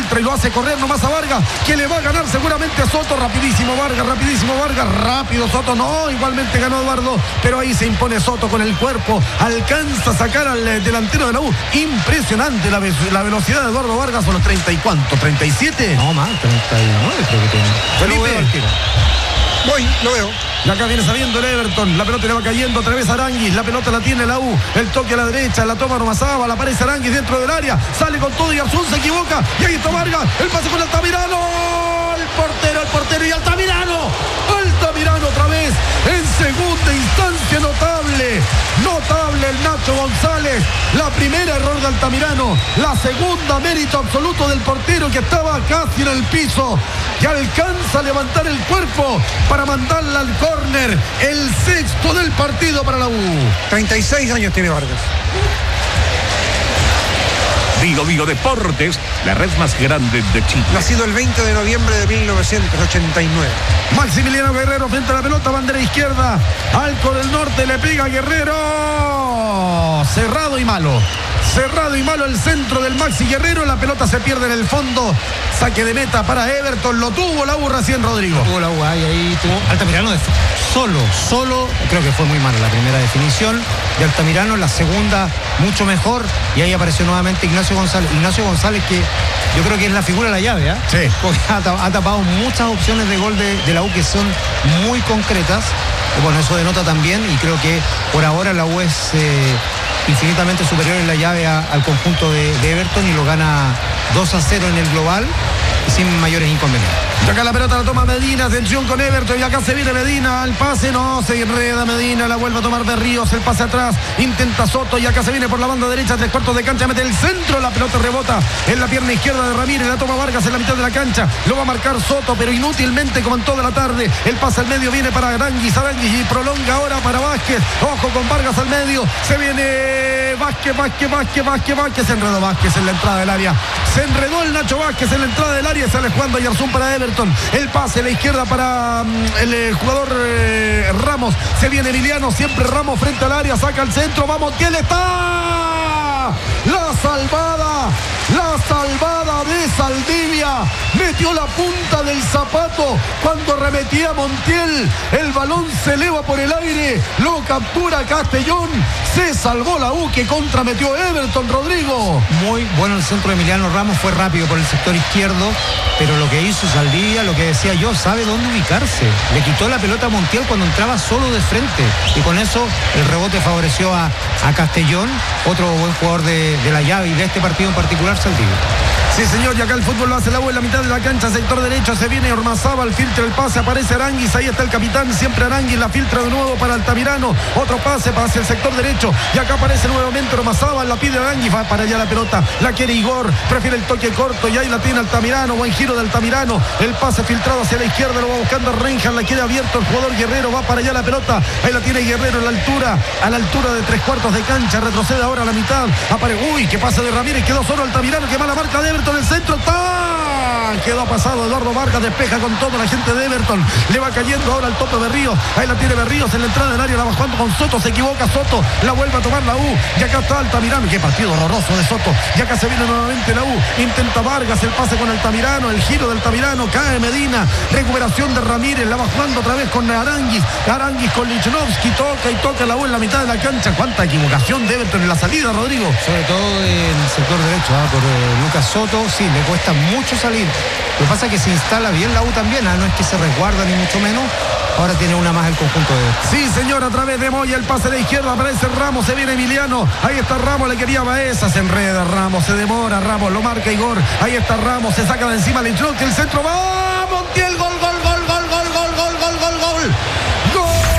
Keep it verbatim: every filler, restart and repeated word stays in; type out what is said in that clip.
filtra y lo hace correr nomás a Vargas, que le va a ganar seguramente a Soto. Rapidísimo Vargas, rapidísimo Vargas, rápido Soto, no, igualmente ganó Eduardo, pero ahí se impone Soto con el cuerpo, alcanza a sacar al eh, delantero de la U. Impresionante la, la velocidad de Eduardo Vargas. Son los treinta y cuánto, treinta y siete. No más, treinta y nueve creo que tiene. Felipe. Voy, lo veo. Y acá viene sabiendo el Everton. La pelota le va cayendo otra vez a Aranguis. La pelota la tiene la U. El toque a la derecha. La toma Ormazábal. Aparece Aranguis dentro del área. Sale con todo y Arzún se equivoca. Y ahí está Vargas. El pase con Altamirano. El portero, el portero y Altamirano. Altamirano otra vez. En segunda instancia notable. Notable el Nacho González. La primera error de Altamirano. La segunda mérito absoluto del portero que estaba casi en el piso. Que alcanza a levantar el cuerpo para mandarla al córner. El sexto del partido para la U. treinta y seis años tiene Vargas. Digo, digo, Deportes, la red más grande de Chile. Nacido el veinte de noviembre de mil novecientos ochenta y nueve. Maximiliano Guerrero frente a la pelota, bandera izquierda. Alco del Norte le pega Guerrero. Cerrado y malo. Cerrado y malo el centro del Maxi Guerrero. La pelota se pierde en el fondo. Saque de meta para Everton. Lo tuvo la U recién, Rodrigo. Tuvo la U ahí, ahí tuvo Altamirano de solo, solo. Creo que fue muy mala la primera definición de Altamirano. La segunda, mucho mejor. Y ahí apareció nuevamente Ignacio González. Ignacio González, que yo creo que es la figura de la llave, ¿eh? Sí. Porque ha, ha tapado muchas opciones de gol de, de la U que son muy concretas. Y bueno, eso denota también. Y creo que por ahora la U es eh, infinitamente superior en la llave a, al conjunto de, de Everton y lo gana dos a cero en el global sin mayores inconvenientes. Y acá la pelota la toma Medina, atención con Everton, y acá se viene Medina, al pase, no, se enreda Medina, la vuelve a tomar Berríos, el pase atrás, intenta Soto, y acá se viene por la banda derecha, tres cuartos de cancha, mete el centro, la pelota rebota en la pierna izquierda de Ramírez, la toma Vargas en la mitad de la cancha, lo va a marcar Soto, pero inútilmente como en toda la tarde, el pase al medio viene para Aranguis, Aranguis y prolonga ahora para Vázquez, ojo con Vargas al medio, se viene Vázquez, Vázquez, Vázquez, Vázquez, Vázquez, se enredó Vázquez en la entrada del área, se enredó el Nacho Vázquez en la entrada del área, sale jugando Yarzún para Everton, el pase a la izquierda para um, el eh, jugador eh, Ramos, se viene Emiliano, siempre Ramos frente al área, saca el centro, vamos, ¿quién está? La salvada, la salvada de Saldivia, metió la punta del zapato cuando remetía Montiel, el balón se eleva por el aire, lo captura Castellón, se salvó la U que contrametió Everton, Rodrigo. Muy bueno el centro de Emiliano Ramos, fue rápido por el sector izquierdo, pero lo que hizo Saldivia, lo que decía yo, sabe dónde ubicarse, le quitó la pelota a Montiel cuando entraba solo de frente y con eso el rebote favoreció a, a Castellón, otro buen jugador de, de la llave y de este partido en particular, Saldivia. Sí, señor, y acá el fútbol lo hace la U en la mitad de la cancha, sector derecho, se viene Ormazábal, filtra el pase, aparece Aranguis, ahí está el capitán, siempre Aranguis, la filtra de nuevo para Altamirano, otro pase hacia el sector derecho, y acá aparece nuevamente Ormazábal, la pide Aranguis, va para allá la pelota, la quiere Igor, prefiere el toque corto, y ahí la tiene Altamirano, buen giro de Altamirano, el pase filtrado hacia la izquierda, lo va buscando Renjan, la quiere abierto el jugador Guerrero, va para allá la pelota, ahí la tiene Guerrero a la altura, a la altura de tres cuartos de cancha, retrocede ahora a la mitad, aparece, uy, qué pase de Ramírez, quedó solo Altamirano, qué mala marca de Everton, el centro está, quedó pasado Eduardo Vargas, despeja con todo la gente de Everton, le va cayendo ahora el tope Berríos, ahí la tiene Berríos en la entrada del área, la va jugando con Soto, se equivoca Soto, la vuelve a tomar la U, y acá está Altamirano, qué partido horroroso de Soto, y acá se viene nuevamente la U, intenta Vargas, el pase con Altamirano, el giro de Altamirano, cae Medina, recuperación de Ramírez, la va jugando otra vez con Aranguis, Aranguis con Lichnowsky, toca y toca la U en la mitad de la cancha, cuánta equivocación de Everton en la salida, Rodrigo. Sobre todo en el sector derecho, ¿eh? por eh, Lucas Soto, sí, le cuesta mucho salir. Lo que pasa es que se instala bien la U también, ¿eh? No es que se resguarda ni mucho menos. Ahora tiene una más el conjunto de... Sí, señor, a través de Moya, el pase de izquierda, aparece Ramos, se viene Emiliano, ahí está Ramos, le quería Baeza, se enreda Ramos, se demora Ramos, lo marca Igor, ahí está Ramos, se saca de encima Lichnowsky, el centro, ¡va! Montiel,